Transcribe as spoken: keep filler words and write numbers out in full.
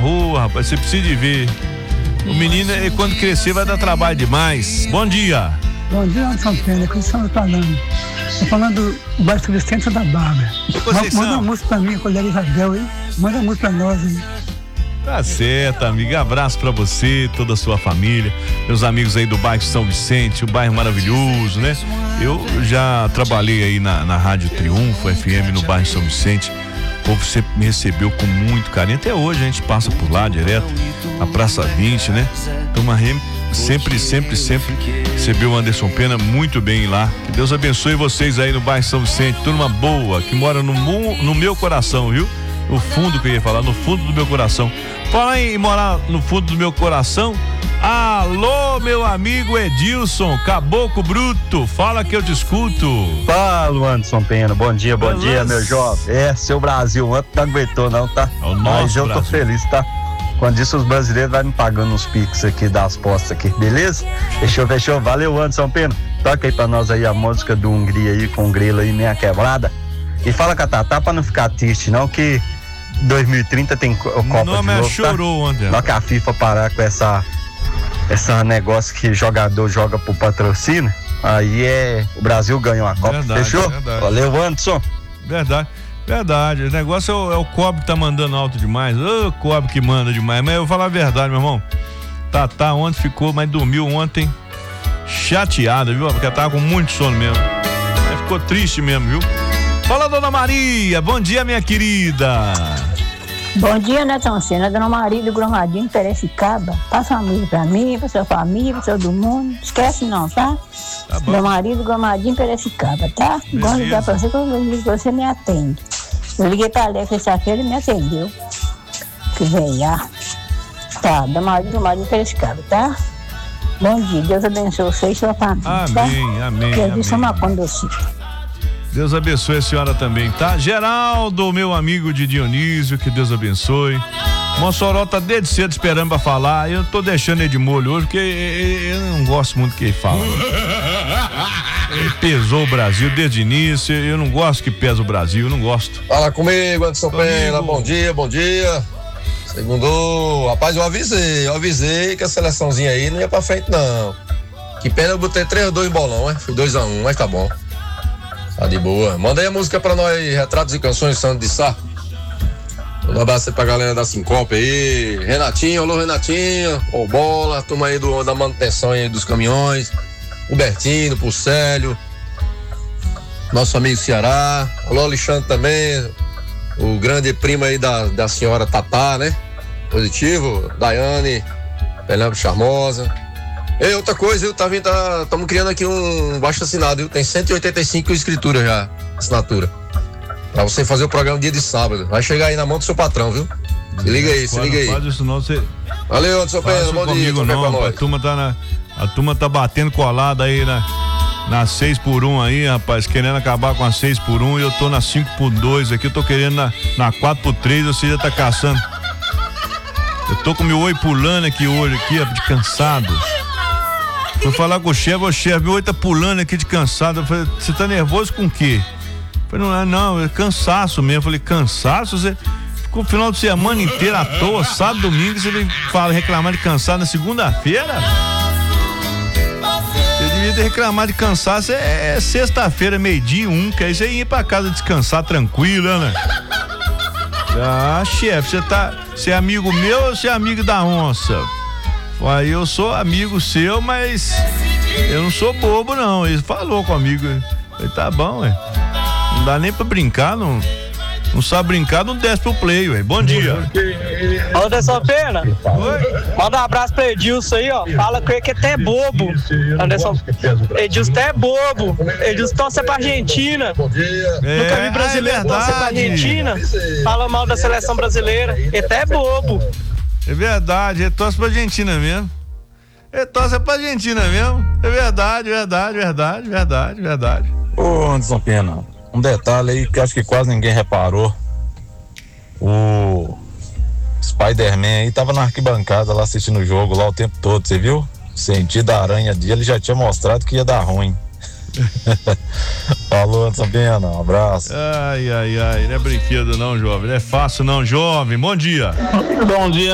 rua, rapaz, você precisa de ver. O menino, quando crescer, vai dar trabalho demais. Bom dia. Bom dia, Anderson Pena, que estamos falando. Estou falando do bairro Vicente da Barra. Manda uma música pra mim, colega Isabel, hein? Manda uma música pra nós, hein? Tá certo, amiga. Abraço pra você, toda a sua família, meus amigos aí do bairro São Vicente, o bairro maravilhoso, né? Eu já trabalhei aí na, na Rádio Triunfo F M no bairro São Vicente. O povo sempre me recebeu com muito carinho. Até hoje a gente passa por lá direto, a Praça vinte, né? Toma sempre, sempre, sempre recebeu o Anderson Pena muito bem lá. Que Deus abençoe vocês aí no bairro São Vicente, turma boa, que mora no, no meu coração, viu? No fundo que eu ia falar, no fundo do meu coração. Falar em morar no fundo do meu coração. Alô, meu amigo Edilson, Caboclo Bruto, fala que eu te escuto. Fala, Anderson Pena, bom dia, bom Beleza. dia, meu jovem. É, seu Brasil, ontem não aguentou não, tá? É o nosso Mas eu Brasil. tô feliz, tá? Quando isso, os brasileiros vão me pagando uns piques aqui das postas aqui, beleza? Fechou, fechou, valeu, Anderson Pena. Toca aí pra nós aí a música do Hungria aí, com o grilo aí, meia quebrada. E fala com a Tatá pra não ficar triste não, que dois mil e trinta tem Copa Não, de mas novo, chorou tá? ontem. Só que a FIFA parar com essa esse negócio que jogador joga pro patrocínio, aí é o Brasil ganhou a Copa, Verdade, fechou? verdade. Valeu, Anderson. Verdade, verdade. O negócio é o, é o Cobre que tá mandando alto demais. Ô, Cobre que manda demais. Mas eu vou falar a verdade, meu irmão. Tatá ontem ficou, mas dormiu ontem chateada, viu? Porque ela tava com muito sono mesmo. Mas ficou triste mesmo, viu? Fala, dona Maria. Bom dia, minha querida. Bom dia, Nelson Pena, dona Maria do Gramadinho, Piracicaba. Passa uma música pra mim, pra sua família, pra todo mundo. Esquece não, tá? Tá bom. Dona Maria do Gramadinho, Piracicaba, tá? Gosto de ligar pra você, quando eu ligo, você me atende. Eu liguei pra Alex sexta-feira e me atendeu. Que veia. Tá, Dona Maria do Gramadinho, Piracicaba, tá? Bom dia, Deus abençoe você e sua família, tá? Amém, amém, Que eu disse amém. uma condocita. Deus abençoe a senhora também, tá? Geraldo, meu amigo de Dionísio, que Deus abençoe. Mossoró tá desde cedo esperando pra falar. Eu tô deixando ele de molho hoje, porque eu não gosto muito que ele fala. Ele pesou o Brasil desde o início. Eu não gosto que pesa o Brasil, eu não gosto. Fala comigo, Anderson Comigo. Pena, bom dia, bom dia. Segundo, rapaz, eu avisei, eu avisei que a seleçãozinha aí não ia pra frente não. Que pena eu botei três a dois em bolão, né? Fui dois a um, mas tá bom. Tá de boa. Manda aí a música pra nós, Retratos e Canções, Santo de Sá. Um abraço aí pra galera da Sincope aí. Renatinho, alô Renatinho. Ô Bola, turma aí do, da manutenção aí dos caminhões. O Bertinho, pro Célio. Nosso amigo Ceará. Alô Alexandre também. O grande primo aí da, da senhora Tatá, né? Positivo. Daiane, Fernando Charmosa. E outra coisa, eu tá vindo, tá, estamos criando aqui um baixo assinado, viu? Tem cento e oitenta e cinco escrituras já, assinatura. Pra você fazer o programa dia de sábado. Vai chegar aí na mão do seu patrão, viu? Se liga aí, se liga aí. Não faz isso não, você... Valeu, Anderson Pena, Faça bom dia, comigo café pra não, a nós. turma tá na, a turma tá batendo colada aí na, na seis por um aí, rapaz, querendo acabar com a seis por um e eu tô na cinco por dois aqui, eu tô querendo na, na quatro por três, você já tá caçando. Eu tô com meu oi pulando aqui hoje, aqui, ó, de cansado. Fui falar com o chefe, o chefe, meu oi tá pulando aqui de cansado. Eu falei, você tá nervoso com o quê? Eu falei, não, não, é cansaço mesmo. Eu falei, cansaço? Você ficou o final de semana inteiro à toa, sábado, domingo, você vem falar, reclamar de cansado na segunda-feira? Você devia ter reclamado de cansaço é, é sexta-feira, meio-dia, um, que aí você ia pra casa descansar tranquilo, né? Ah, chefe, você tá, você é amigo meu ou você é amigo da onça? Aí eu sou amigo seu, mas eu não sou bobo não, ele falou comigo. Ele tá bom, ué. Não dá nem pra brincar, não, não sabe brincar, não desce pro play, ué. Bom dia. Anderson Pena, Oi? manda um abraço pro Edilson aí, ó. Fala com ele que até é bobo. Anderson, Edilson até é bobo. Edilson torce pra Argentina. É, No caminho brasileiro, ah, é torce pra verdade. Argentina. Fala mal da seleção brasileira. Ele até é bobo. É verdade, ele torce pra Argentina mesmo. Ele torce pra Argentina mesmo. É verdade, verdade, verdade, verdade, verdade. Ô, Anderson Pena, um detalhe aí que acho que quase ninguém reparou. O Spider-Man aí tava na arquibancada lá assistindo o jogo lá o tempo todo, você viu? O sentido da aranha dele já tinha mostrado que ia dar ruim. Falou, Anderson Pena, um abraço. Ai, ai, ai, não é brinquedo não, jovem, não é fácil não, jovem. Bom dia. Bom dia.